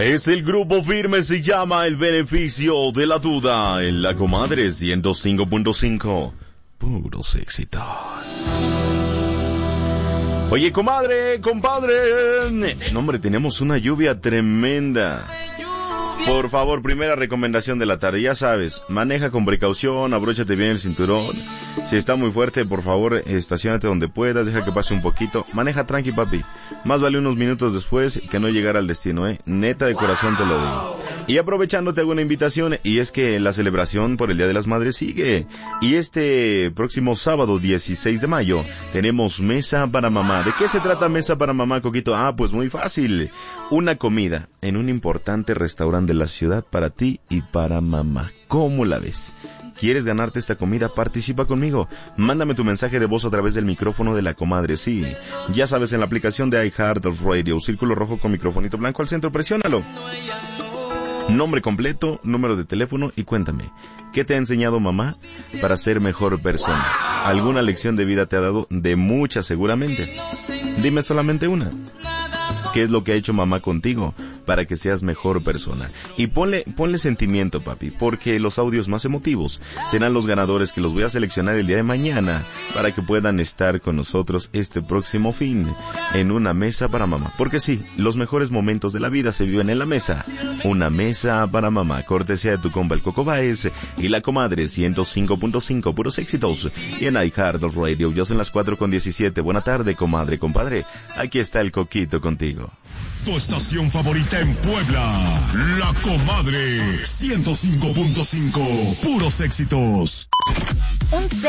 Es el grupo firme, se llama El Beneficio de la Duda, en La Comadre 105.5. Puros éxitos. Oye, comadre, compadre. No, hombre, tenemos una lluvia tremenda. Por favor, primera recomendación de la tarde, ya sabes, maneja con precaución, abróchate bien el cinturón. Si está muy fuerte, por favor, estaciónate donde puedas, deja que pase un poquito. Maneja tranqui, papi. Más vale unos minutos después que no llegar al destino, Neta, de corazón te lo digo. Y aprovechando, te hago una invitación, y es que la celebración por el Día de las Madres sigue. Y este próximo sábado, 16 de mayo, tenemos Mesa para Mamá. ¿De qué se trata Mesa para Mamá, Coquito? Pues muy fácil. Una comida en un importante restaurante de la ciudad para ti y para mamá. ¿Cómo la ves? ¿Quieres ganarte esta comida? Participa conmigo. Mándame tu mensaje de voz a través del micrófono de La Comadre. Sí, ya sabes, en la aplicación de iHeartRadio, círculo rojo con microfonito blanco al centro, presiónalo. Nombre completo, número de teléfono y cuéntame, ¿qué te ha enseñado mamá para ser mejor persona? ¿Alguna lección de vida te ha dado? De muchas seguramente. Dime solamente una. ¿Qué es lo que ha hecho mamá contigo para que seas mejor persona? Y ponle sentimiento, papi, porque los audios más emotivos serán los ganadores que los voy a seleccionar el día de mañana para que puedan estar con nosotros este próximo fin en una mesa para mamá. Porque sí, los mejores momentos de la vida se viven en la mesa. Una mesa para mamá, cortesía de tu compa el Coco Baez y La Comadre 105.5, puros éxitos. Y en iHeartRadio, ya son las 4:17. Buena tarde, comadre, compadre. Aquí está el Coquito contigo. Tu estación favorita en Puebla, La Comadre 105.5, puros éxitos.